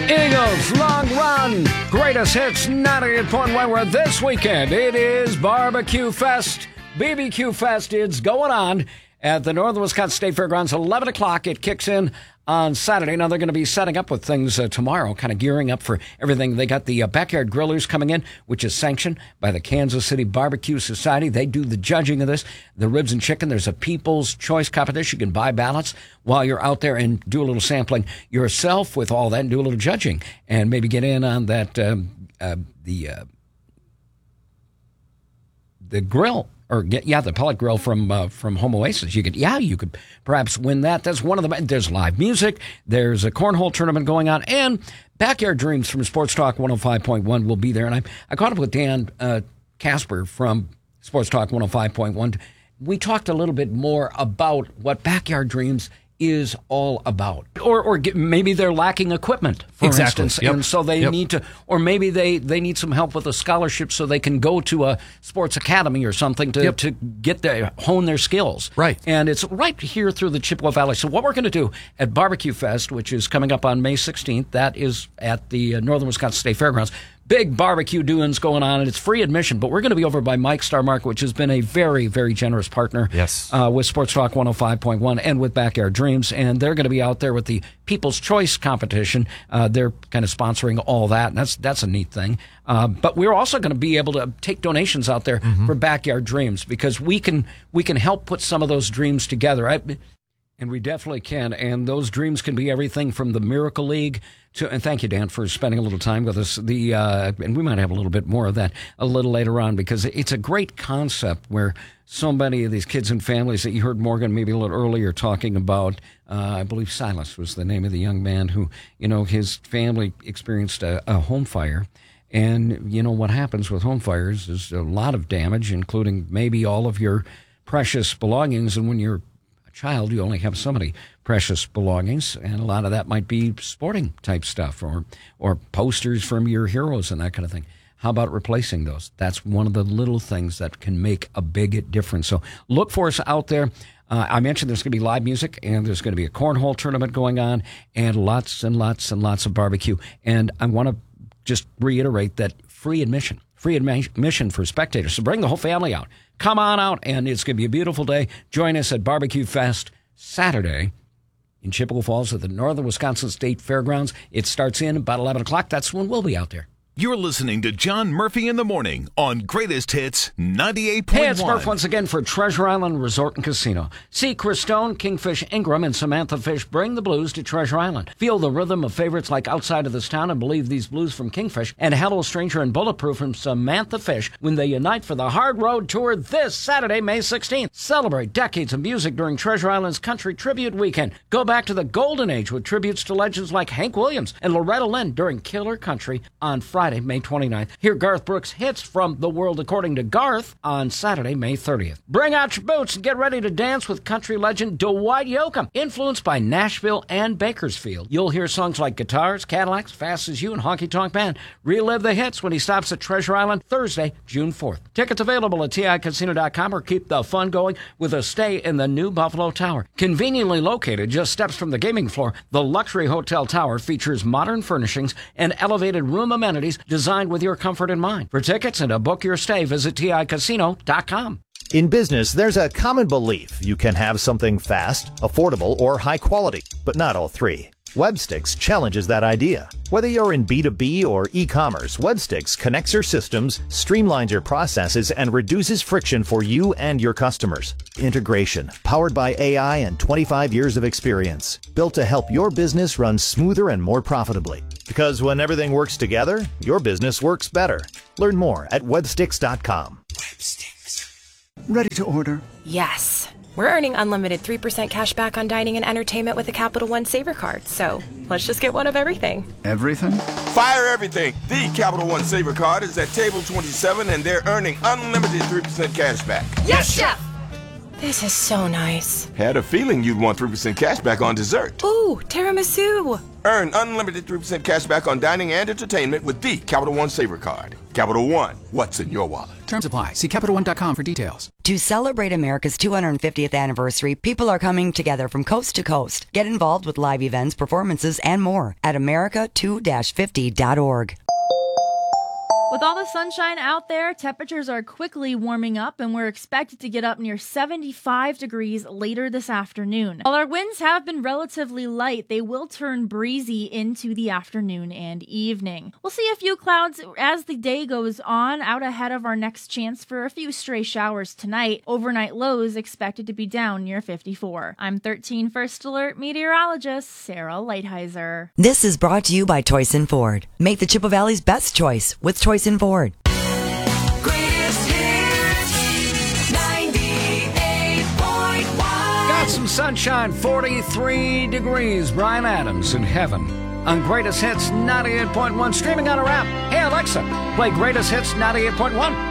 Eagles, long run, greatest hits, 98.1, where this weekend it is Barbecue Fest, BBQ Fest. It's going on at the Northern Wisconsin State Fairgrounds, 11 o'clock. It kicks in on Saturday. Now, they're going to be setting up with things tomorrow, kind of gearing up for everything. They got the Backyard Grillers coming in, which is sanctioned by the Kansas City Barbecue Society. They do the judging of this, the ribs and chicken. There's a People's Choice competition. You can buy ballots while you're out there and do a little sampling yourself with all that and do a little judging and maybe get in on that, the grill. Or the pellet grill from Home Oasis. You could perhaps win that. That's one of the. There's live music. There's a cornhole tournament going on, and Backyard Dreams from Sports Talk 105.1 will be there. And I caught up with Dan Casper from Sports Talk 105.1. We talked a little bit more about what Backyard Dreams is all about, or maybe they're lacking equipment, for instance, and so they need to, or maybe they need some help with a scholarship so they can go to a sports academy or something to get hone their skills. Right, and it's right here through the Chippewa Valley. So what we're going to do at Barbecue Fest, which is coming up on May 16th, that is at the Northern Wisconsin State Fairgrounds. Big barbecue doings going on, and it's free admission. But we're going to be over by Mike's Star Market, which has been a very, very generous partner with Sports Talk 105.1 and with Backyard Dreams. And they're going to be out there with the People's Choice competition. They're kind of sponsoring all that, and that's a neat thing. But we're also going to be able to take donations out there for Backyard Dreams, because we can help put some of those dreams together. And we definitely can. And those dreams can be everything from the Miracle League to, and thank you, Dan, for spending a little time with us. And we might have a little bit more of that a little later on, because it's a great concept where so many of these kids and families that you heard Morgan maybe a little earlier talking about, I believe Silas was the name of the young man who, his family experienced a home fire. And, what happens with home fires is a lot of damage, including maybe all of your precious belongings. And when you're child, you only have so many precious belongings, and a lot of that might be sporting type stuff or posters from your heroes and that kind of thing. How about replacing those? That's one of the little things that can make a big difference. So look for us out there. I mentioned there's going to be live music, and there's going to be a cornhole tournament going on, and lots and lots and lots of barbecue. And I want to just reiterate that free admission for spectators. So bring the whole family out. Come on out, and it's going to be a beautiful day. Join us at Barbecue Fest Saturday in Chippewa Falls at the Northern Wisconsin State Fairgrounds. It starts in about 11 o'clock. That's when we'll be out there. You're listening to John Murphy in the Morning on Greatest Hits 98.1. Hey, it's Murph once again for Treasure Island Resort and Casino. See Chris Stone, Kingfish Ingram, and Samantha Fish bring the blues to Treasure Island. Feel the rhythm of favorites like Outside of This Town and believe these blues from Kingfish and Hello Stranger and Bulletproof from Samantha Fish when they unite for the Hard Road Tour this Saturday, May 16th. Celebrate decades of music during Treasure Island's Country Tribute Weekend. Go back to the golden age with tributes to legends like Hank Williams and Loretta Lynn during Killer Country on Friday, May 29th. Hear Garth Brooks' hits from The World According to Garth on Saturday, May 30th. Bring out your boots and get ready to dance with country legend Dwight Yoakam, influenced by Nashville and Bakersfield. You'll hear songs like Guitars, Cadillacs, Fast As You, and Honky Tonk Man. Relive the hits when he stops at Treasure Island Thursday, June 4th. Tickets available at TICasino.com, or keep the fun going with a stay in the New Buffalo Tower. Conveniently located just steps from the gaming floor, the luxury hotel tower features modern furnishings and elevated room amenities designed with your comfort in mind. For tickets and to book your stay, visit TICasino.com. In business, there's a common belief you can have something fast, affordable, or high quality, but not all three. Webstix challenges that idea. Whether you're in B2B or e-commerce, Webstix connects your systems, streamlines your processes, and reduces friction for you and your customers. Integration, powered by AI and 25 years of experience, built to help your business run smoother and more profitably. Because when everything works together, your business works better. Learn more at webstix.com. Webstix. Ready to order? Yes. We're earning unlimited 3% cash back on dining and entertainment with a Capital One Saver card, so let's just get one of everything. Everything? Fire everything! The Capital One Saver card is at table 27, and they're earning unlimited 3% cash back. Yes, Chef! This is so nice. Had a feeling you'd want 3% cash back on dessert. Ooh, tiramisu! Earn unlimited 3% cash back on dining and entertainment with the Capital One Saver Card. Capital One, what's in your wallet? Terms apply. See CapitalOne.com for details. To celebrate America's 250th anniversary, people are coming together from coast to coast. Get involved with live events, performances, and more at America2-50.org. With all the sunshine out there, temperatures are quickly warming up, and we're expected to get up near 75 degrees later this afternoon. While our winds have been relatively light, they will turn breezy into the afternoon and evening. We'll see a few clouds as the day goes on, out ahead of our next chance for a few stray showers tonight. Overnight lows expected to be down near 54. I'm 13 First Alert meteorologist Sarah Lighthizer. This is brought to you by Toyson Ford. Make the Chippewa Valley's best choice with Toyson Ford. Greatest hits, 98.1. Got some sunshine, 43 degrees. Brian Adams in heaven on Greatest Hits 98.1, streaming on our app. Hey, Alexa, play Greatest Hits 98.1.